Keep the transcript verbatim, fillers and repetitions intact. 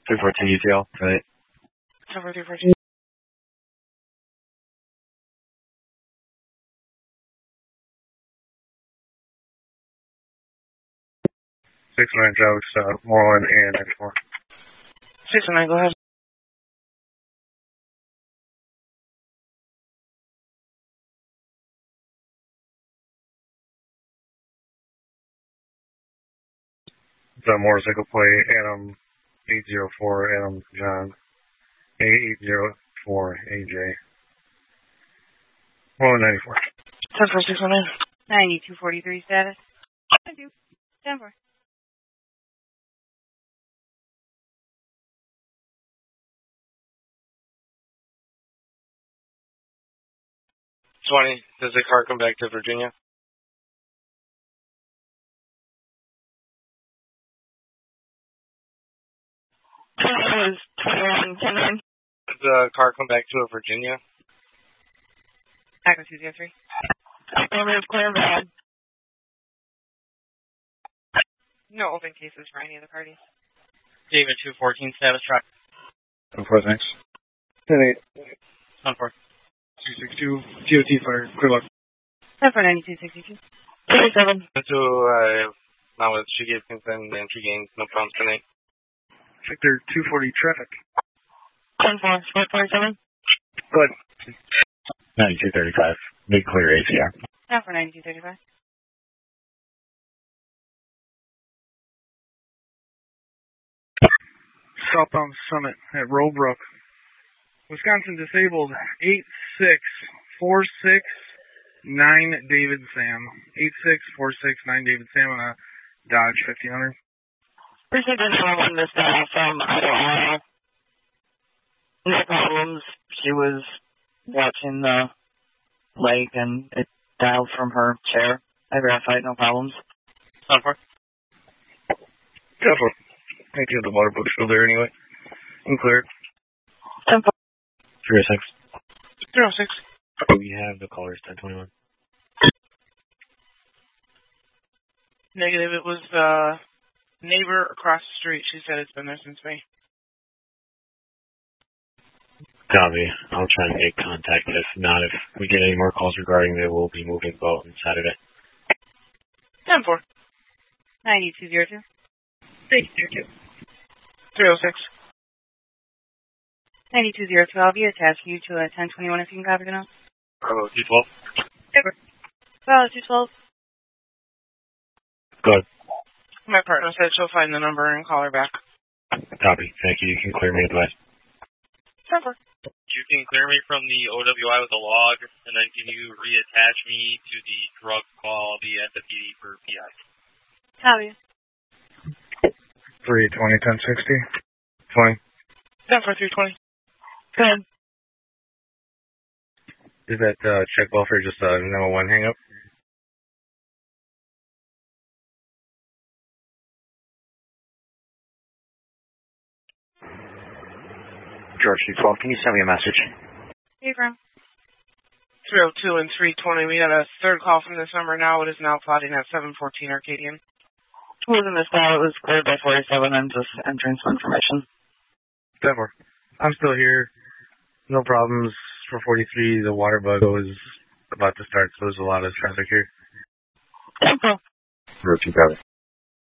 three fourteen U T L, right? Cover three fourteen. six nine Joe, uh, Moreland and ninety-four. six nine, go ahead. The motorcycle plate, Adam eight zero four, Adam John, eight zero four A J. Moreland ninety-four. ten four six one nine. ninety-two forty-three status. Thank you. ten four. twenty. Does the car come back to Virginia? twenty-one ten nine. Does the car come back to Virginia? Echo two zero three. Affirmative, clear and bad. No open cases for any of the parties. David two fourteen, status track. ten four, thanks. ten eight. ten four. two six two, T O T fire, clear luck. ten four ninety-two sixty-two. thirty-seven. So, uh, now that she gave consent and she gained no problems tonight. Victor two forty traffic. ten four, split forty-seven. Good. ninety-two thirty-five, mid clear A C R. ten four ninety-two thirty-five. Southbound Summit at Roebrook. Wisconsin disabled eight six four six nine David Sam. eight six four six nine David Sam on a Dodge fifteen hundred. Appreciate the call on this guy from Iowa. No problems. She was watching the lake and it dialed from her chair. I verified, no problems. ten four. Careful. I think the water book's still there anyway. I'm clear. ten four. three oh six. three oh six. We have the callers ten twenty-one. Negative, it was the neighbor across the street. She said it's been there since May. Copy. I'll try and make contact. If not, if we get any more calls regarding they will be moving the boat on Saturday. ten four. ninety-two zero two. three oh six. ninety-two zero two. I'll be attaching you to a ten twenty-one if you can copy the note. Bravo two twelve. Bravo two twelve. Good. My partner said she'll find the number and call her back. Copy. Thank you. You can clear me otherwise. ten four. You can clear me from the O W I with a log, and then can you reattach me to the drug call, the at the P D for P I? Copy. three twenty ten sixty. twenty. ten four three twenty. Good. Is that uh, check welfare just a number one hang up? George two twelve, can you send me a message? Hey, Graham. three oh two and three twenty. We had a third call from this number now. It is now plotting at seven fourteen Arcadian. It wasn't this call. It was cleared by forty-seven and just entering some information. ten four. I'm still here. No problems for forty-three. The water bug was about to start, so there's a lot of traffic here. ten four. Route two, copy.